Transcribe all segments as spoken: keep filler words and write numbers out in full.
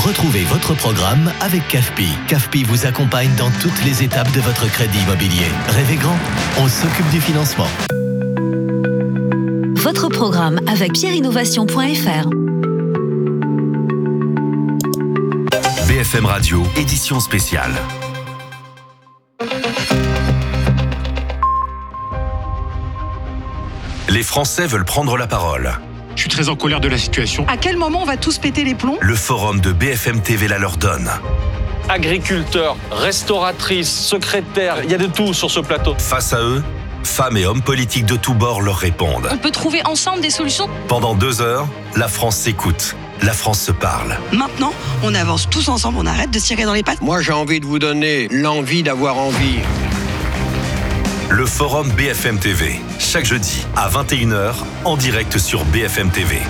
Retrouvez votre programme avec C A F P I. C A F P I vous accompagne dans toutes les étapes de votre crédit immobilier. Rêvez grand, on s'occupe du financement. Votre programme avec pierre innovation point f r. B F M Radio, édition spéciale. Les Français veulent prendre la parole. Je suis très en colère de la situation. À quel moment on va tous péter les plombs ? Le forum de B F M T V la leur donne. Agriculteurs, restauratrices, secrétaires, il y a de tout sur ce plateau. Face à eux, femmes et hommes politiques de tous bords leur répondent. On peut trouver ensemble des solutions. Pendant deux heures, la France s'écoute. La France se parle. Maintenant, on avance tous ensemble, on arrête de se tirer dans les pattes. Moi, j'ai envie de vous donner l'envie d'avoir envie. Le forum B F M T V, chaque jeudi à vingt et une heures, en direct sur B F M T V.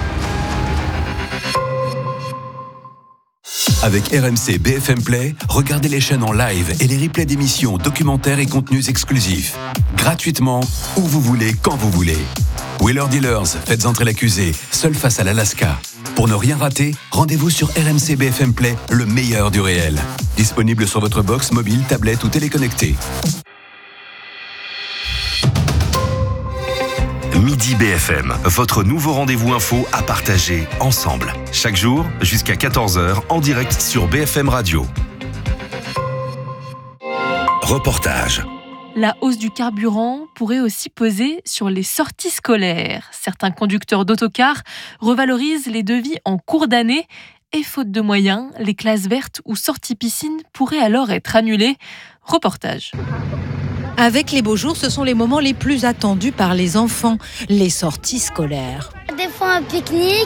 Avec R M C B F M Play, regardez les chaînes en live et les replays d'émissions, documentaires et contenus exclusifs. Gratuitement, où vous voulez, quand vous voulez. Wheeler Dealers, faites entrer l'accusé, seul face à l'Alaska. Pour ne rien rater, rendez-vous sur R M C B F M Play, le meilleur du réel. Disponible sur votre box, mobile, tablette ou téléconnecté. Midi B F M, votre nouveau rendez-vous info à partager ensemble. Chaque jour, jusqu'à quatorze heures, en direct sur B F M Radio. Reportage. La hausse du carburant pourrait aussi peser sur les sorties scolaires. Certains conducteurs d'autocars revalorisent les devis en cours d'année et faute de moyens, les classes vertes ou sorties piscine pourraient alors être annulées. Reportage. Avec les beaux jours, ce sont les moments les plus attendus par les enfants, les sorties scolaires. Des fois un pique-nique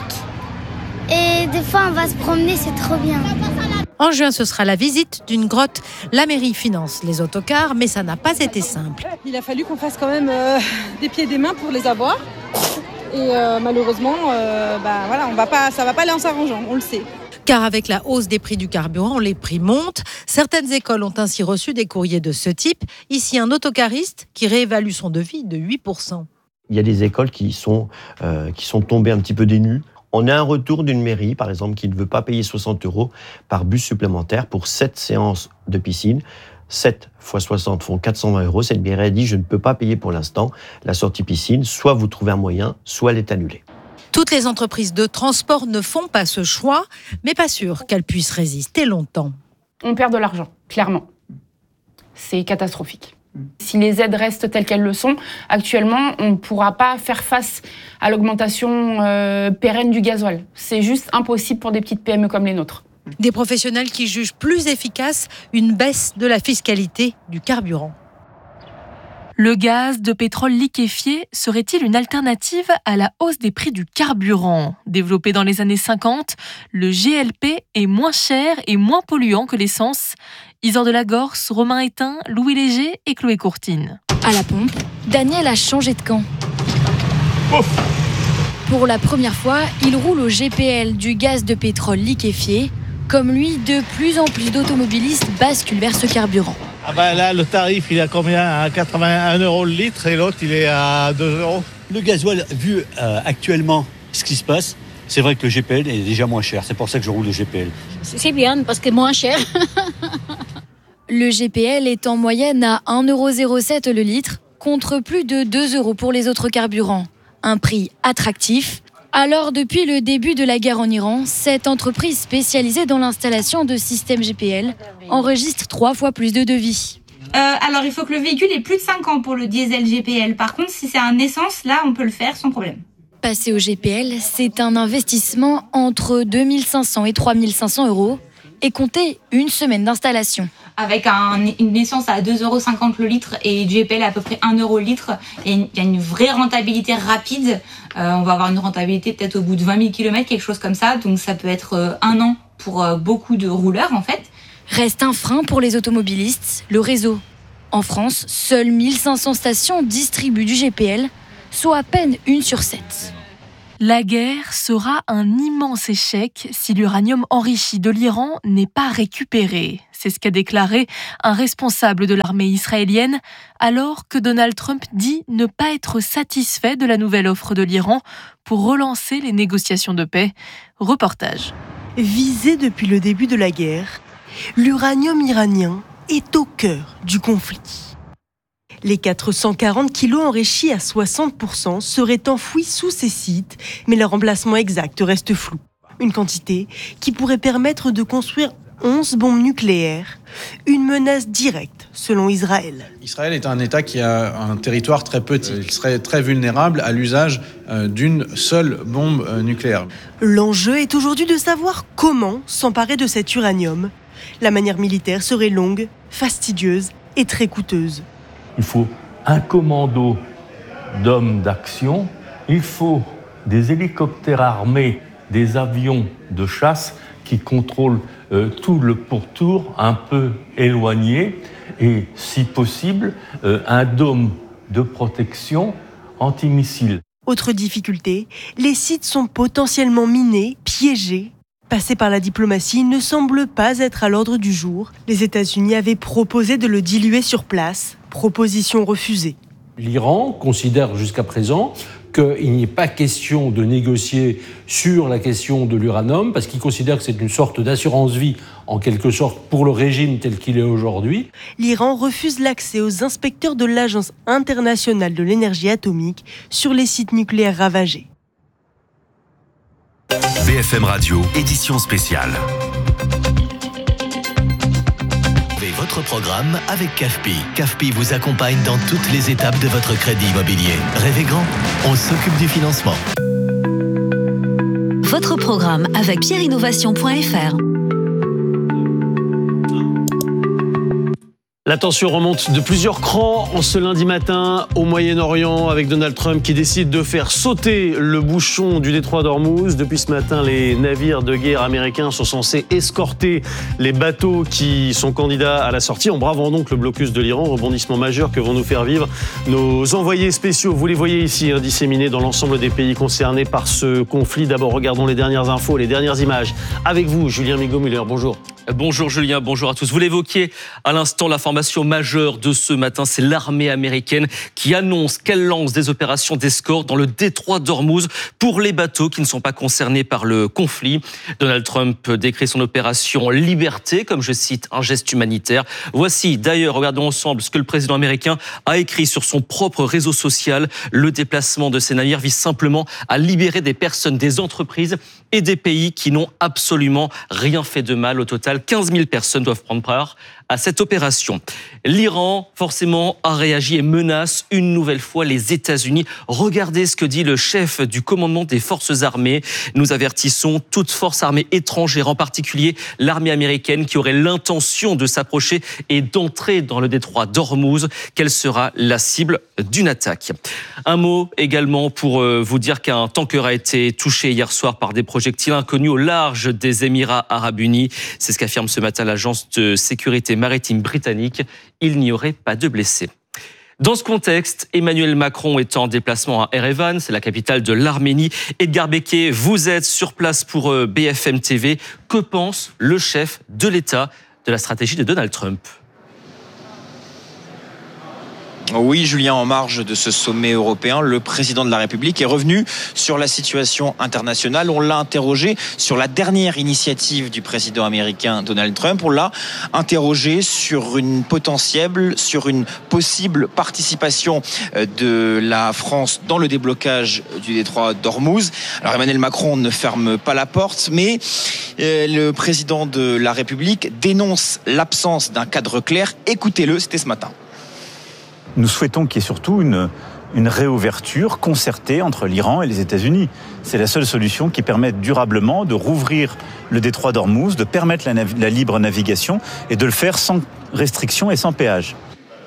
et des fois on va se promener, c'est trop bien. En juin, ce sera la visite d'une grotte. La mairie finance les autocars, mais ça n'a pas été simple. Il a fallu qu'on fasse quand même euh, des pieds et des mains pour les avoir. Et euh, malheureusement, euh, bah, voilà, on va pas, ça ne va pas aller en s'arrangeant, on le sait. Car avec la hausse des prix du carburant, les prix montent. Certaines écoles ont ainsi reçu des courriers de ce type. Ici, un autocariste qui réévalue son devis de huit pour cent. Il y a des écoles qui sont, euh, qui sont tombées un petit peu des nues. On a un retour d'une mairie, par exemple, qui ne veut pas payer soixante euros par bus supplémentaire pour sept séances de piscine. sept fois soixante font quatre cent vingt euros. Cette mairie a dit « je ne peux pas payer pour l'instant la sortie piscine. Soit vous trouvez un moyen, soit elle est annulée ». Toutes les entreprises de transport ne font pas ce choix, mais pas sûr qu'elles puissent résister longtemps. On perd de l'argent, clairement. C'est catastrophique. Si les aides restent telles qu'elles le sont, actuellement, on ne pourra pas faire face à l'augmentation euh, pérenne du gasoil. C'est juste impossible pour des petites P M E comme les nôtres. Des professionnels qui jugent plus efficace une baisse de la fiscalité du carburant. Le gaz de pétrole liquéfié serait-il une alternative à la hausse des prix du carburant ? Développé dans les années cinquante, le G L P est moins cher et moins polluant que l'essence. Isor de la Gorce, Romain Étain, Louis Léger et Chloé Courtine. À la pompe, Daniel a changé de camp. Ouf. Pour la première fois, il roule au G P L du gaz de pétrole liquéfié. Comme lui, de plus en plus d'automobilistes basculent vers ce carburant. Ah bah là, le tarif, il est à combien ? À quatre-vingt-un euros le litre et l'autre, il est à deux euros. Le gasoil, vu euh, actuellement ce qui se passe, c'est vrai que le G P L est déjà moins cher. C'est pour ça que je roule le G P L. C'est bien, parce que moins cher. Le G P L est en moyenne à un euro zéro sept le litre, contre plus de deux euros pour les autres carburants. Un prix attractif. Alors, depuis le début de la guerre en Iran, cette entreprise spécialisée dans l'installation de systèmes G P L enregistre trois fois plus de devis. Euh, alors, il faut que le véhicule ait plus de cinq ans pour le diesel G P L. Par contre, si c'est un essence, là, on peut le faire sans problème. Passer au G P L, c'est un investissement entre deux mille cinq cents et trois mille cinq cents euros et compter une semaine d'installation. Avec un, une essence à deux euros cinquante le litre et du G P L à peu près un euro le litre, et il y a une vraie rentabilité rapide. Euh, on va avoir une rentabilité peut-être au bout de vingt mille kilomètres, quelque chose comme ça. Donc ça peut être euh, un an pour euh, beaucoup de rouleurs en fait. Reste un frein pour les automobilistes, le réseau. En France, seules mille cinq cents stations distribuent du G P L, soit à peine une sur sept. La guerre sera un immense échec si l'uranium enrichi de l'Iran n'est pas récupéré. C'est ce qu'a déclaré un responsable de l'armée israélienne, alors que Donald Trump dit ne pas être satisfait de la nouvelle offre de l'Iran pour relancer les négociations de paix. Reportage. Visé depuis le début de la guerre, l'uranium iranien est au cœur du conflit. Les quatre cent quarante kilos enrichis à soixante pour cent seraient enfouis sous ces sites, mais leur emplacement exact reste flou. Une quantité qui pourrait permettre de construire onze bombes nucléaires, une menace directe selon Israël. Israël est un État qui a un territoire très petit. Il serait très vulnérable à l'usage d'une seule bombe nucléaire. L'enjeu est aujourd'hui de savoir comment s'emparer de cet uranium. La manière militaire serait longue, fastidieuse et très coûteuse. Il faut un commando d'hommes d'action, il faut des hélicoptères armés, des avions de chasse qui contrôlent euh, tout le pourtour un peu éloigné et, si possible, euh, un dôme de protection antimissile. Autre difficulté, les sites sont potentiellement minés, piégés. Passer par la diplomatie ne semble pas être à l'ordre du jour. Les États-Unis avaient proposé de le diluer sur place. Proposition refusée. L'Iran considère jusqu'à présent qu'il n'est pas question de négocier sur la question de l'uranium parce qu'il considère que c'est une sorte d'assurance-vie, en quelque sorte, pour le régime tel qu'il est aujourd'hui. L'Iran refuse l'accès aux inspecteurs de l'Agence internationale de l'énergie atomique sur les sites nucléaires ravagés. B F M Radio, édition spéciale. Votre programme avec C A F P I. C A F P I vous accompagne dans toutes les étapes de votre crédit immobilier. Rêvez grand, on s'occupe du financement. Votre programme avec pierre innovation point f r. La tension remonte de plusieurs crans en ce lundi matin au Moyen-Orient avec Donald Trump qui décide de faire sauter le bouchon du détroit d'Ormuz. Depuis ce matin, les navires de guerre américains sont censés escorter les bateaux qui sont candidats à la sortie en bravant donc le blocus de l'Iran. Rebondissement majeur que vont nous faire vivre nos envoyés spéciaux. Vous les voyez ici, hein, disséminés dans l'ensemble des pays concernés par ce conflit. D'abord, regardons les dernières infos, les dernières images. Avec vous, Julien Migaud-Muller, bonjour. Bonjour Julien, bonjour à tous. Vous l'évoquiez à l'instant, l'information majeure de ce matin, c'est l'armée américaine qui annonce qu'elle lance des opérations d'escorte dans le détroit d'Ormuz pour les bateaux qui ne sont pas concernés par le conflit. Donald Trump décrit son opération Liberté, comme je cite, un geste humanitaire. Voici d'ailleurs, regardons ensemble ce que le président américain a écrit sur son propre réseau social. Le déplacement de ces navires vise simplement à libérer des personnes, des entreprises et des pays qui n'ont absolument rien fait de mal. Au total, quinze mille personnes doivent prendre part à cette opération. L'Iran, forcément, a réagi et menace une nouvelle fois les États-Unis. Regardez ce que dit le chef du commandement des forces armées. Nous avertissons toute force armée étrangère, en particulier l'armée américaine, qui aurait l'intention de s'approcher et d'entrer dans le détroit d'Ormuz, qu'elle sera la cible d'une attaque. Un mot également pour vous dire qu'un tanker a été touché hier soir par des projectiles inconnus au large des Émirats arabes unis. C'est ce qu'affirme ce matin l'agence de sécurité maritime britannique. Il n'y aurait pas de blessés. Dans ce contexte, Emmanuel Macron est en déplacement à Erevan, c'est la capitale de l'Arménie. Edgar Becquet, vous êtes sur place pour B F M T V. Que pense le chef de l'État de la stratégie de Donald Trump ? Oui, Julien, en marge de ce sommet européen, le président de la République est revenu sur la situation internationale. On l'a interrogé sur la dernière initiative du président américain Donald Trump. On l'a interrogé sur une potentielle, sur une possible participation de la France dans le déblocage du détroit d'Ormuz. Alors Emmanuel Macron ne ferme pas la porte, mais le président de la République dénonce l'absence d'un cadre clair. Écoutez-le, c'était ce matin. Nous souhaitons qu'il y ait surtout une, une réouverture concertée entre l'Iran et les États-Unis. C'est la seule solution qui permette durablement de rouvrir le détroit d'Ormuz, de permettre la, nav- la libre navigation et de le faire sans restriction et sans péage.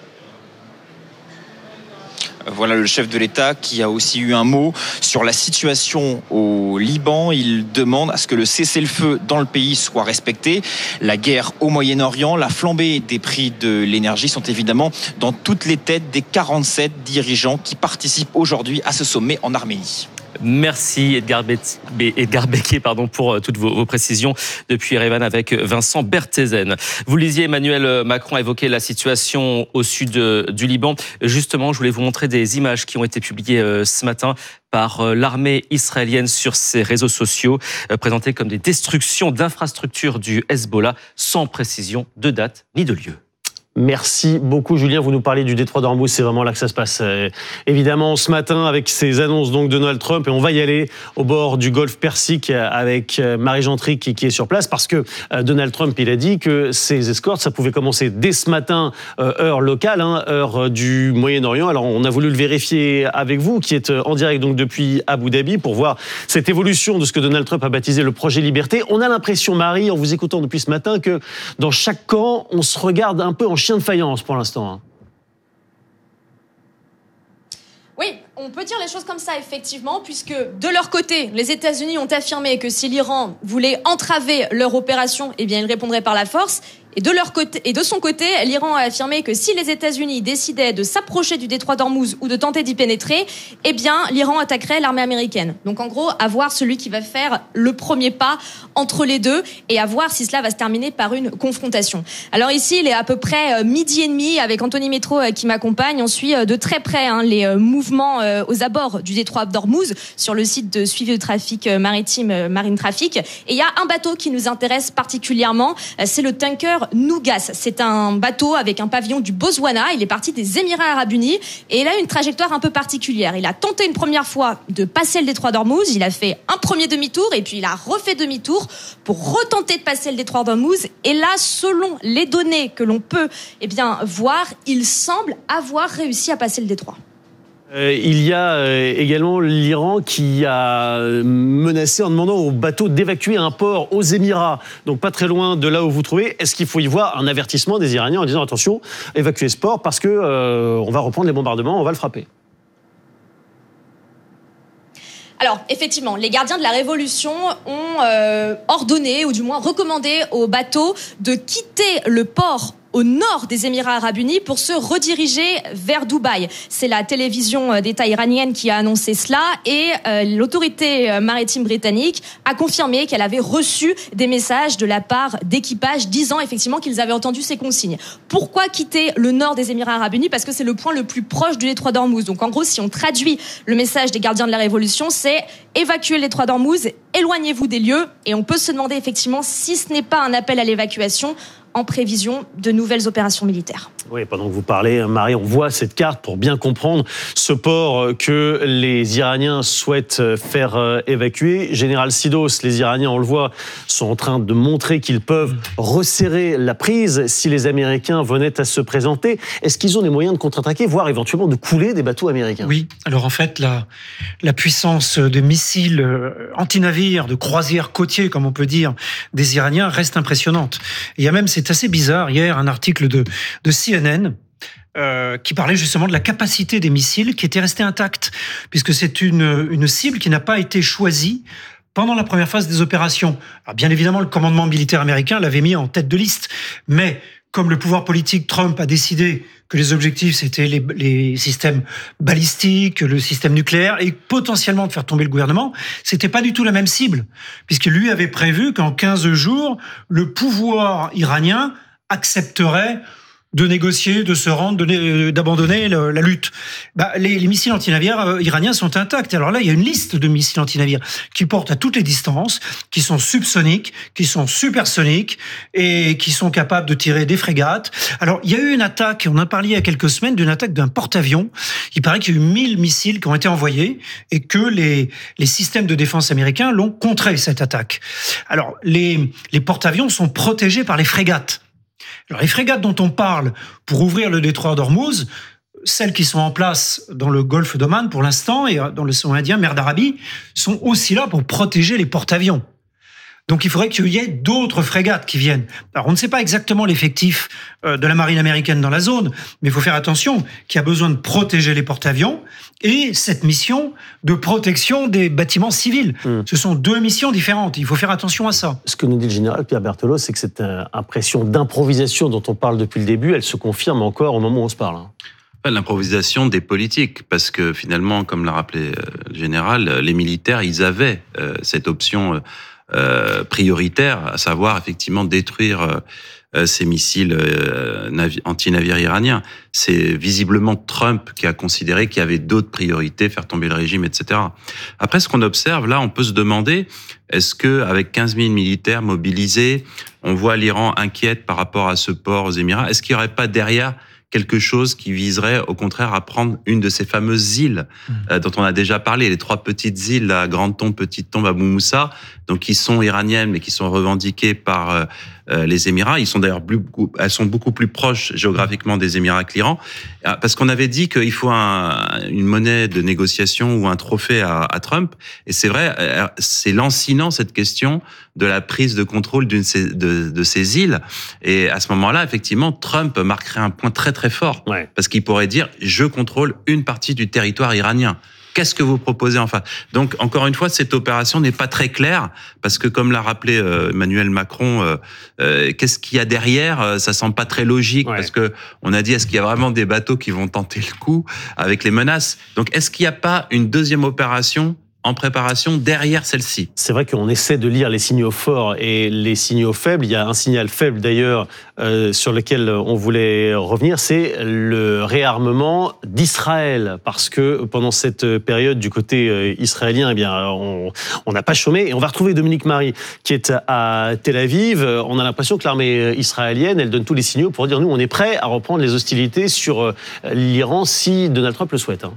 Voilà le chef de l'État qui a aussi eu un mot sur la situation au Liban. Il demande à ce que le cessez-le-feu dans le pays soit respecté. La guerre au Moyen-Orient, la flambée des prix de l'énergie sont évidemment dans toutes les têtes des quarante-sept dirigeants qui participent aujourd'hui à ce sommet en Arménie. Merci Edgar, Be- Edgar Becquet pardon, pour toutes vos, vos précisions depuis Erevan avec Vincent Berthezen. Vous lisiez, Emmanuel Macron a évoqué la situation au sud du Liban. Justement, je voulais vous montrer des images qui ont été publiées ce matin par l'armée israélienne sur ses réseaux sociaux, présentées comme des destructions d'infrastructures du Hezbollah, sans précision de date ni de lieu. Merci beaucoup Julien, vous nous parlez du détroit d'Ormuz, c'est vraiment là que ça se passe. Euh, évidemment ce matin avec ces annonces donc de Donald Trump, et on va y aller au bord du golfe Persique avec Marie Gentry qui, qui est sur place, parce que euh, Donald Trump il a dit que ces escortes ça pouvait commencer dès ce matin, euh, heure locale, hein, heure du Moyen-Orient. Alors on a voulu le vérifier avec vous qui êtes en direct donc depuis Abu Dhabi pour voir cette évolution de ce que Donald Trump a baptisé le projet Liberté. On a l'impression, Marie, en vous écoutant depuis ce matin, que dans chaque camp on se regarde un peu en chien de faïence pour l'instant. Oui, on peut dire les choses comme ça, effectivement, puisque de leur côté, les États-Unis ont affirmé que si l'Iran voulait entraver leur opération, eh bien, ils répondraient par la force. Et de leur côté, et de son côté, l'Iran a affirmé que si les États-Unis décidaient de s'approcher du détroit d'Ormuz ou de tenter d'y pénétrer, eh bien, l'Iran attaquerait l'armée américaine. Donc, en gros, à voir celui qui va faire le premier pas entre les deux et à voir si cela va se terminer par une confrontation. Alors ici, il est à peu près midi et demi avec Anthony Métro qui m'accompagne. On suit de très près hein, les mouvements aux abords du détroit d'Ormuz sur le site de suivi de trafic maritime Marine Traffic. Et il y a un bateau qui nous intéresse particulièrement, c'est le tanker Nougas. C'est un bateau avec un pavillon du Botswana. Il est parti des Émirats Arabes Unis et il a une trajectoire un peu particulière. Il a tenté une première fois de passer le détroit d'Ormuz. Il a fait un premier demi-tour et puis il a refait demi-tour pour retenter de passer le détroit d'Ormuz. Et là, selon les données que l'on peut eh bien, voir, il semble avoir réussi à passer le détroit. Euh, il y a euh, également l'Iran qui a menacé en demandant aux bateaux d'évacuer un port aux Émirats, donc pas très loin de là où vous trouvez. Est-ce qu'il faut y voir un avertissement des Iraniens en disant attention, évacuez ce port parce que euh, on va reprendre les bombardements, on va le frapper? Alors, effectivement, les gardiens de la Révolution ont euh, ordonné, ou du moins recommandé aux bateaux de quitter le port au nord des Émirats Arabes Unis pour se rediriger vers Dubaï. C'est la télévision d'État iranienne qui a annoncé cela et euh, l'autorité maritime britannique a confirmé qu'elle avait reçu des messages de la part d'équipages disant effectivement qu'ils avaient entendu ces consignes. Pourquoi quitter le nord des Émirats Arabes Unis? Parce que c'est le point le plus proche du détroit d'Ormuz. Donc en gros, si on traduit le message des gardiens de la Révolution, c'est évacuer le détroit d'Ormuz, éloignez-vous des lieux, et on peut se demander effectivement si ce n'est pas un appel à l'évacuation en prévision de nouvelles opérations militaires. Oui, pendant que vous parlez, Marie, on voit cette carte pour bien comprendre ce port que les Iraniens souhaitent faire évacuer. Général Sidos, les Iraniens, on le voit, sont en train de montrer qu'ils peuvent resserrer la prise si les Américains venaient à se présenter. Est-ce qu'ils ont les moyens de contre-attaquer, voire éventuellement de couler des bateaux américains? Oui, alors en fait, la, la puissance de missiles anti-navires, de croisières côtiers, comme on peut dire, des Iraniens reste impressionnante. Il y a même, c'est assez bizarre, hier, un article de, de C N N euh, qui parlait justement de la capacité des missiles qui était restée intacte, puisque c'est une, une cible qui n'a pas été choisie pendant la première phase des opérations. Alors bien évidemment, le commandement militaire américain l'avait mis en tête de liste, mais comme le pouvoir politique Trump a décidé que les objectifs c'était les, les systèmes balistiques, le système nucléaire et potentiellement de faire tomber le gouvernement, c'était pas du tout la même cible, puisque lui avait prévu qu'en quinze jours, le pouvoir iranien accepterait de négocier, de se rendre, de, d'abandonner le, la lutte. Bah, les, les missiles antinavires euh, iraniens sont intacts. Alors là, il y a une liste de missiles antinavires qui portent à toutes les distances, qui sont subsoniques, qui sont supersoniques et qui sont capables de tirer des frégates. Alors, il y a eu une attaque, on a parlé il y a quelques semaines d'une attaque d'un porte-avions. Il paraît qu'il y a eu mille missiles qui ont été envoyés et que les, les systèmes de défense américains l'ont contré, cette attaque. Alors, les, les porte-avions sont protégés par les frégates. Alors, les frégates dont on parle pour ouvrir le détroit d'Ormuz, celles qui sont en place dans le golfe d'Oman pour l'instant et dans l'océan Indien, mer d'Arabie, sont aussi là pour protéger les porte-avions. Donc il faudrait qu'il y ait d'autres frégates qui viennent. Alors on ne sait pas exactement l'effectif de la marine américaine dans la zone, mais il faut faire attention qu'il y a besoin de protéger les porte-avions et cette mission de protection des bâtiments civils. Mmh. Ce sont deux missions différentes, il faut faire attention à ça. Ce que nous dit le général Pierre Berthelot, c'est que cette impression d'improvisation dont on parle depuis le début, elle se confirme encore au moment où on se parle. l'improvisation des politiques, parce que finalement, comme l'a rappelé le général, les militaires, ils avaient euh, cette option euh, prioritaire, à savoir effectivement détruire euh, ces missiles euh, navi- anti-navires iraniens. C'est visiblement Trump qui a considéré qu'il y avait d'autres priorités, faire tomber le régime, et cetera. Après, ce qu'on observe, là, on peut se demander, est-ce que avec quinze mille militaires mobilisés, on voit l'Iran inquiète par rapport à ce port aux Émirats? Est-ce qu'il n'y aurait pas derrière quelque chose qui viserait au contraire à prendre une de ces fameuses îles mmh. euh, dont on a déjà parlé, les trois petites îles, la Grande Tombe, Petite Tombe, Abou Moussa, donc qui sont iraniennes mais qui sont revendiquées par euh, euh, les Émirats. Ils sont d'ailleurs plus, elles sont beaucoup plus proches géographiquement des Émirats que l'Iran, parce qu'on avait dit qu'il faut un, une monnaie de négociation ou un trophée à, à Trump. Et c'est vrai, c'est lancinant cette question de la prise de contrôle d'une de, de, de ces îles. Et à ce moment-là, effectivement, Trump marquerait un point très très fort, ouais. parce qu'il pourrait dire « je contrôle une partie du territoire iranien ». Qu'est-ce que vous proposez enfin? Donc, encore une fois, cette opération n'est pas très claire, parce que, comme l'a rappelé euh, Emmanuel Macron, euh, euh, qu'est-ce qu'il y a derrière? Ça semble pas très logique, ouais. parce que on a dit, est-ce qu'il y a vraiment des bateaux qui vont tenter le coup avec les menaces? Donc, est-ce qu'il n'y a pas une deuxième opération en préparation derrière celle-ci? C'est vrai qu'on essaie de lire les signaux forts et les signaux faibles. Il y a un signal faible d'ailleurs euh, sur lequel on voulait revenir, c'est le réarmement d'Israël, parce que pendant cette période du côté euh, israélien, eh bien, on n'a pas chômé. Et on va retrouver Dominique Marie qui est à Tel Aviv. On a l'impression que l'armée israélienne, elle donne tous les signaux pour dire nous, on est prêt à reprendre les hostilités sur euh, l'Iran si Donald Trump le souhaite. Hein.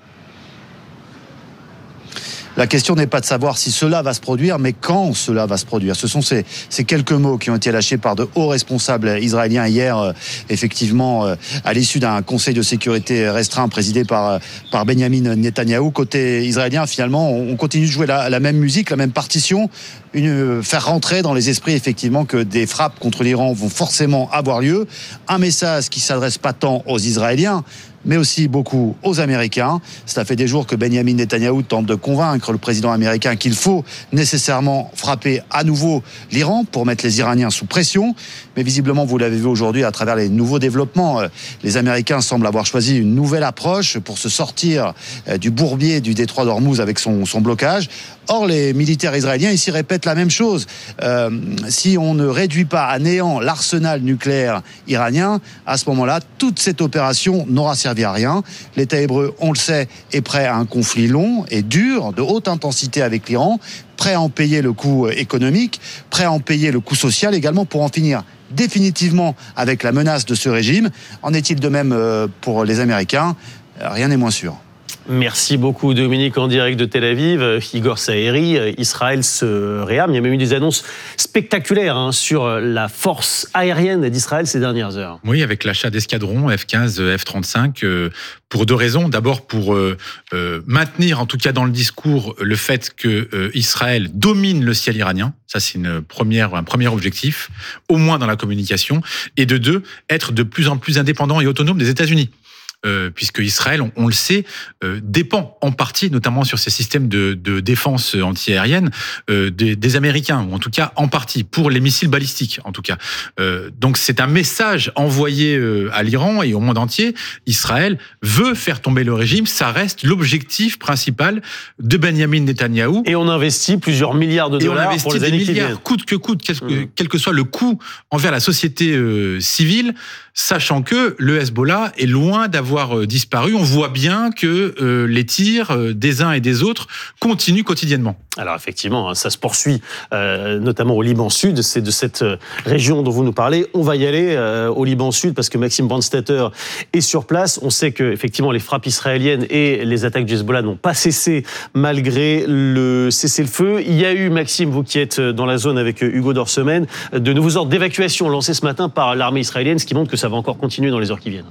La question n'est pas de savoir si cela va se produire, mais quand cela va se produire. Ce sont ces, ces quelques mots qui ont été lâchés par de hauts responsables israéliens hier, euh, effectivement, euh, à l'issue d'un conseil de sécurité restreint présidé par, par Benjamin Netanyahou. Côté israélien, finalement, on continue de jouer la, la même musique, la même partition, une, faire rentrer dans les esprits, effectivement, que des frappes contre l'Iran vont forcément avoir lieu. Un message qui s'adresse pas tant aux Israéliens, mais aussi beaucoup aux Américains. Cela fait des jours que Benjamin Netanyahou tente de convaincre le président américain qu'il faut nécessairement frapper à nouveau l'Iran pour mettre les Iraniens sous pression. Mais visiblement, vous l'avez vu aujourd'hui à travers les nouveaux développements, les Américains semblent avoir choisi une nouvelle approche pour se sortir du bourbier du détroit d'Ormuz avec son, son blocage. Or, les militaires israéliens ici répètent la même chose. Euh, si on ne réduit pas à néant l'arsenal nucléaire iranien, à ce moment-là, toute cette opération n'aura servi à rien. L'État hébreu, on le sait, est prêt à un conflit long et dur, de haute intensité avec l'Iran, prêt à en payer le coût économique, prêt à en payer le coût social également pour en finir définitivement avec la menace de ce régime. En est-il de même pour les Américains? Rien n'est moins sûr. Merci beaucoup Dominique, en direct de Tel Aviv. Igor Saeri, Israël se réarme. Il y a même eu des annonces spectaculaires hein, sur la force aérienne d'Israël ces dernières heures. Oui, avec l'achat d'escadrons F quinze, F trente-cinq, euh, pour deux raisons. D'abord pour euh, euh, maintenir, en tout cas dans le discours, le fait que euh, Israël domine le ciel iranien. Ça, c'est une première, un premier objectif, au moins dans la communication. Et de deux, être de plus en plus indépendant et autonome des États-Unis. Euh, puisque Israël, on, on le sait, euh, dépend en partie, notamment sur ces systèmes de, de défense antiaérienne, euh, des, des Américains, ou en tout cas en partie, pour les missiles balistiques, en tout cas. Euh, donc c'est un message envoyé euh, à l'Iran et au monde entier. Israël veut faire tomber le régime, ça reste l'objectif principal de Benjamin Netanyahou. Et on investit plusieurs milliards de dollars pour les années qui viennent. Coûte que coûte, quel, mmh. quel que soit le coût envers la société euh, civile, sachant que le Hezbollah est loin d'avoir disparu. On voit bien que euh, les tirs euh, des uns et des autres continuent quotidiennement. Alors effectivement, ça se poursuit, euh, notamment au Liban Sud. C'est de cette région dont vous nous parlez. On va y aller euh, au Liban Sud parce que Maxime Brandstatter est sur place. On sait que effectivement les frappes israéliennes et les attaques du Hezbollah n'ont pas cessé malgré le cessez-le-feu. Il y a eu, Maxime, vous qui êtes dans la zone avec Hugo Dorsemen, de nouveaux ordres d'évacuation lancés ce matin par l'armée israélienne, ce qui montre que ça va encore continuer dans les heures qui viennent.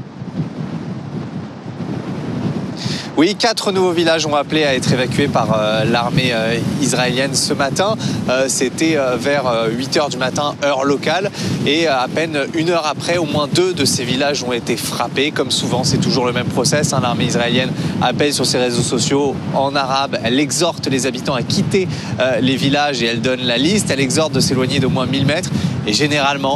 Oui, quatre nouveaux villages ont appelé à être évacués par euh, l'armée euh, israélienne ce matin. Euh, c'était euh, vers euh, huit heures du matin, heure locale. Et euh, à peine une heure après, au moins deux de ces villages ont été frappés. Comme souvent, c'est toujours le même process. Hein. L'armée israélienne appelle sur ses réseaux sociaux en arabe. Elle exhorte les habitants à quitter euh, les villages et elle donne la liste. Elle exhorte de s'éloigner d'au moins mille mètres. Et généralement,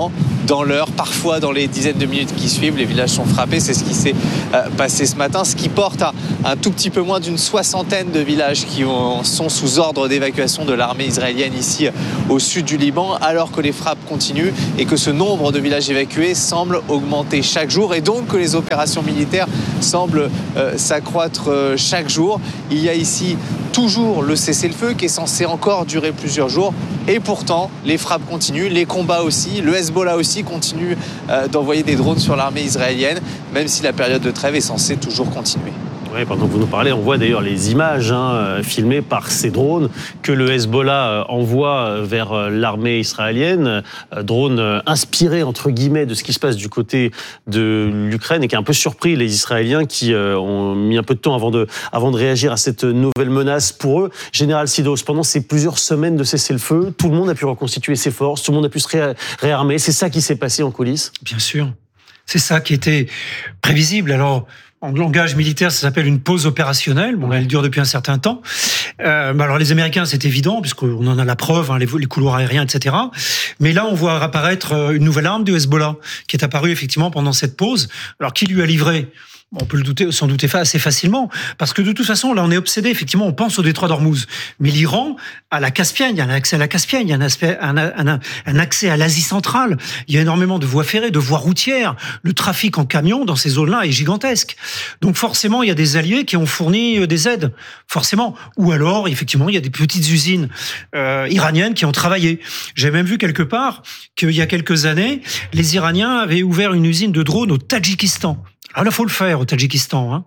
dans l'heure, parfois dans les dizaines de minutes qui suivent. Les villages sont frappés, c'est ce qui s'est passé ce matin, ce qui porte à un tout petit peu moins d'une soixantaine de villages qui sont sous ordre d'évacuation de l'armée israélienne ici au sud du Liban, alors que les frappes continuent et que ce nombre de villages évacués semble augmenter chaque jour et donc que les opérations militaires semblent euh, s'accroître euh, chaque jour. Il y a ici toujours le cessez-le-feu qui est censé encore durer plusieurs jours et pourtant les frappes continuent, les combats aussi, le Hezbollah aussi continue euh, d'envoyer des drones sur l'armée israélienne, même si la période de trêve est censée toujours continuer. Oui, pendant que vous nous parlez, on voit d'ailleurs les images hein, filmées par ces drones que le Hezbollah envoie vers l'armée israélienne, drones inspirés entre guillemets de ce qui se passe du côté de l'Ukraine et qui a un peu surpris les Israéliens qui ont mis un peu de temps avant de, avant de réagir à cette nouvelle menace pour eux. Général Sidos, pendant ces plusieurs semaines de cessez-le-feu, tout le monde a pu reconstituer ses forces, tout le monde a pu se ré- réarmer. C'est ça qui s'est passé en coulisses ? Bien sûr, c'est ça qui était prévisible. Alors, en langage militaire, ça s'appelle une pause opérationnelle. Bon, elle dure depuis un certain temps. Euh, alors les Américains, c'est évident, puisqu'on en a la preuve, hein, les, les couloirs aériens, et cetera. Mais là, on voit apparaître une nouvelle arme du Hezbollah, qui est apparue effectivement pendant cette pause. Alors, qui lui a livré ? On peut le douter, s'en douter assez facilement, parce que de toute façon, là, on est obsédé, effectivement, on pense au détroit d'Ormuz. Mais l'Iran a la Caspienne, il y a un accès à la Caspienne, il y a un, aspect, un, un, un accès à l'Asie centrale, il y a énormément de voies ferrées, de voies routières. Le trafic en camion dans ces zones-là est gigantesque. Donc forcément, il y a des alliés qui ont fourni des aides, forcément. Ou alors, effectivement, il y a des petites usines euh, iraniennes qui ont travaillé. J'ai même vu quelque part qu'il y a quelques années, les Iraniens avaient ouvert une usine de drones au Tadjikistan. Alors là, faut le faire au Tadjikistan. Hein.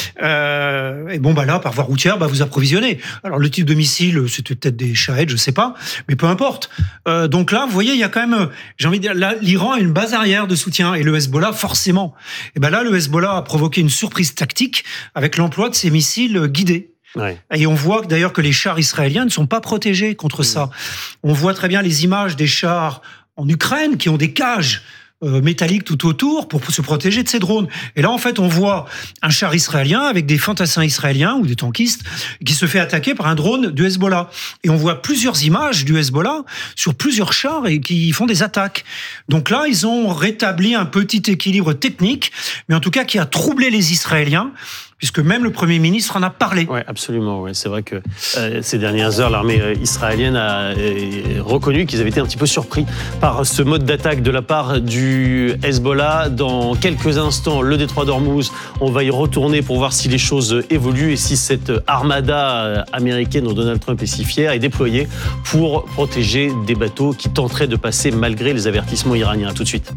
Euh, et bon, bah là, par voie routière, bah vous approvisionnez. Alors le type de missile, c'était peut-être des Shahed, je sais pas, mais peu importe. Euh, donc là, vous voyez, il y a quand même, j'ai envie de dire, là, l'Iran a une base arrière de soutien et le Hezbollah, forcément. Et ben là, le Hezbollah a provoqué une surprise tactique avec l'emploi de ces missiles guidés. Ouais. Et on voit d'ailleurs que les chars israéliens ne sont pas protégés contre mmh. ça. On voit très bien les images des chars en Ukraine qui ont des cages Euh, métalliques tout autour pour se protéger de ces drones. Et là, en fait, on voit un char israélien avec des fantassins israéliens ou des tankistes qui se fait attaquer par un drone du Hezbollah. Et on voit plusieurs images du Hezbollah sur plusieurs chars et qui font des attaques. Donc là, ils ont rétabli un petit équilibre technique, mais en tout cas qui a troublé les Israéliens, puisque même le Premier ministre en a parlé. Oui, absolument. Ouais. C'est vrai que euh, ces dernières heures, l'armée euh, israélienne a euh, reconnu qu'ils avaient été un petit peu surpris par ce mode d'attaque de la part du Hezbollah. Dans quelques instants, le détroit d'Ormuz, on va y retourner pour voir si les choses évoluent et si cette armada américaine dont Donald Trump est si fier est déployée pour protéger des bateaux qui tenteraient de passer malgré les avertissements iraniens. À tout de suite.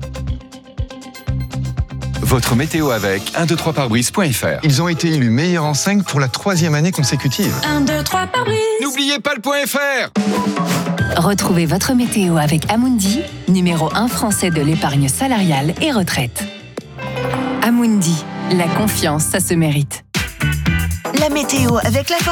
Votre météo avec un deux trois pare-brise point f r. Ils ont été élus meilleure enseigne pour la troisième année consécutive. un deux trois pare-brise. N'oubliez pas le point .fr. Retrouvez votre météo avec Amundi, numéro un français de l'épargne salariale et retraite. Amundi, la confiance, ça se mérite. La météo avec la